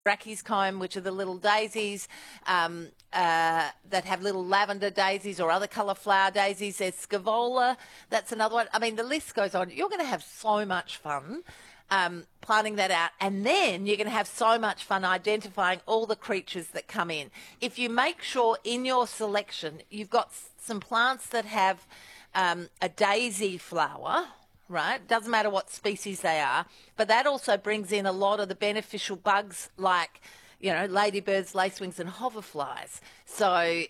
brachyscome, which are the little daisies that have little lavender daisies or other colour flower daisies. There's scaevola, that's another one. I mean, the list goes on. You're going to have so much fun planting that out, and then you're going to have so much fun identifying all the creatures that come in. If you make sure in your selection you've got some plants that have a daisy flower, right? Doesn't matter what species they are, but that also brings in a lot of the beneficial bugs like, ladybirds, lacewings and hoverflies. So,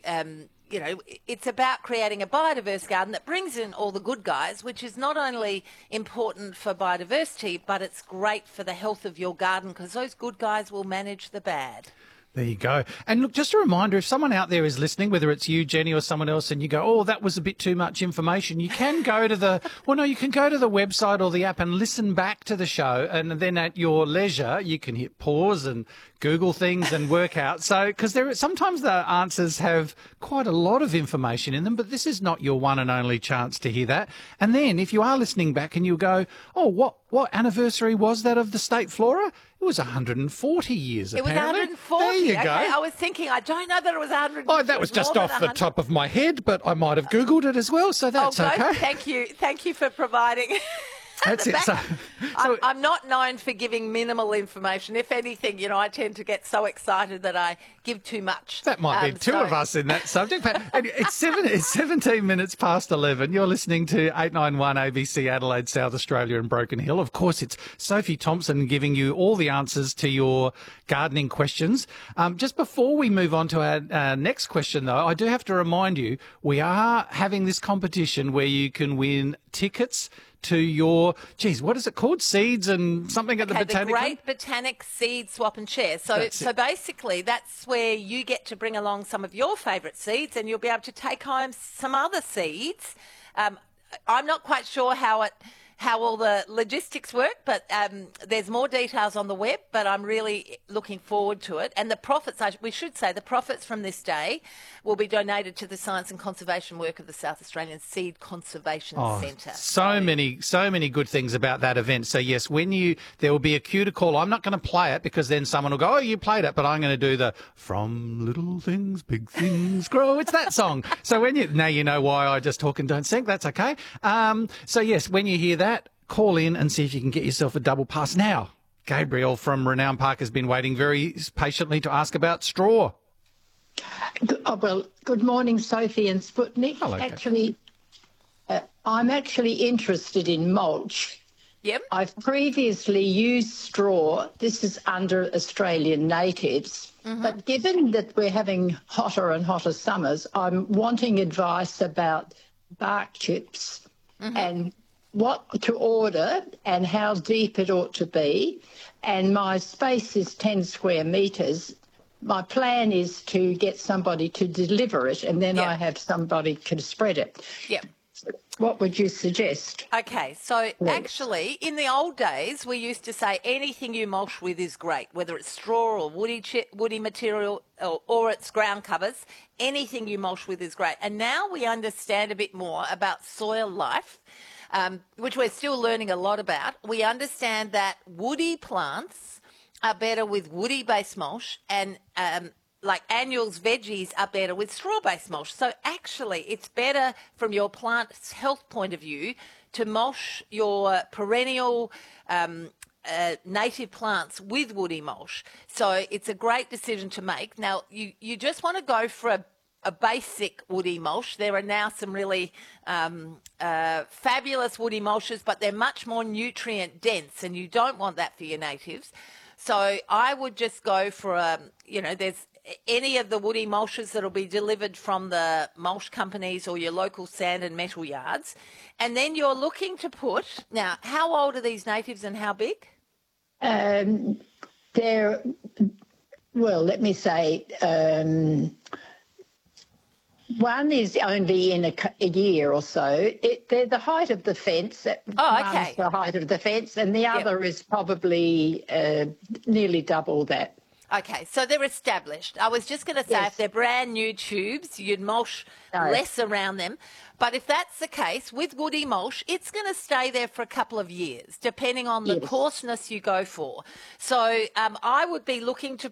it's about creating a biodiverse garden that brings in all the good guys, which is not only important for biodiversity, but it's great for the health of your garden because those good guys will manage the bad. There you go. And look, just a reminder, if someone out there is listening, whether it's you, Jenny, or someone else, and you go, oh, that was a bit too much information, you can go to you can go to the website or the app and listen back to the show. And then at your leisure, you can hit pause and Google things and work out. So, because sometimes the answers have quite a lot of information in them, but this is not your one and only chance to hear that. And then if you are listening back and you go, oh, what anniversary was that of the state flora? It was 140 years, apparently. It was 140. There you go. I was thinking, I don't know that it was 140. Oh, that was just off the top of my head, but I might have Googled it as well, so that's okay. Thank you for providing. That's it. So, I'm not known for giving minimal information. If anything, I tend to get so excited that I give too much. That might be two of us in that subject. But it's 17 minutes past 11. You're listening to 891 ABC Adelaide, South Australia and Broken Hill. Of course, it's Sophie Thompson giving you all the answers to your gardening questions. Just before we move on to our next question, though, I do have to remind you, we are having this competition where you can win tickets to your, what is it called? Seeds and something at the Botanic. The Great Botanic Seed Swap and Share. So basically that's where you get to bring along some of your favourite seeds and you'll be able to take home some other seeds. I'm not quite sure how all the logistics work, but there's more details on the web, but I'm really looking forward to it. And the profits, we should say, the profits from this day will be donated to the science and conservation work of the South Australian Seed Conservation Centre. So many good things about that event. So yes, there will be a cue to call. I'm not going to play it because then someone will go, oh, you played it, but I'm going to do the From Little Things, Big Things Grow. It's that song. So now you know why I just talk and don't sing. That's okay. So yes, when you hear that, call in and see if you can get yourself a double pass. Now, Gabriel from Renown Park has been waiting very patiently to ask about straw. Well, good morning, Sophie and Sputnik. Hello, actually, I'm actually interested in mulch. Yep. I've previously used straw. This is under Australian natives. Mm-hmm. But given that we're having hotter and hotter summers, I'm wanting advice about bark chips and what to order and how deep it ought to be. And my space is 10 square metres. My plan is to get somebody to deliver it and then I have somebody can spread it. Yep. What would you suggest? Okay, so actually, in the old days, we used to say anything you mulch with is great, whether it's straw or woody material or it's ground covers, anything you mulch with is great. And now we understand a bit more about soil life, which we're still learning a lot about. We understand that woody plants are better with woody-based mulch and like annuals, veggies are better with straw-based mulch. So actually it's better from your plant's health point of view to mulch your perennial native plants with woody mulch. So it's a great decision to make. Now, you just want to go for a basic woody mulch. There are now some really fabulous woody mulches, but they're much more nutrient dense, and you don't want that for your natives. So I would just go for there's any of the woody mulches that will be delivered from the mulch companies or your local sand and metal yards. And then you're looking to put, now, how old are these natives and how big? They're, well, let me say, one is only in a year or so. They're the height of the fence. Okay. The height of the fence, and the other is probably nearly double that. Okay, so they're established. I was just going to say Yes. if they're brand new tubes, you'd mulch No. less around them. But if that's the case, with woody mulch, it's going to stay there for a couple of years, depending on the Yes. coarseness you go for. So I would be looking to